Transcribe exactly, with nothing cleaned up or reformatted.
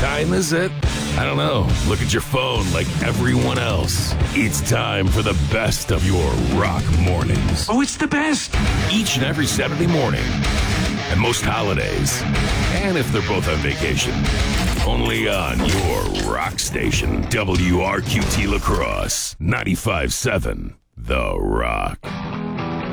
time is it? I don't know. Look at your phone like everyone else. It's time for the best of your rock mornings. Oh, it's the best. Each and every Saturday morning. And most holidays. And if they're both on vacation. Only on your rock station. W R Q T La Crosse. ninety-five point seven The Rock.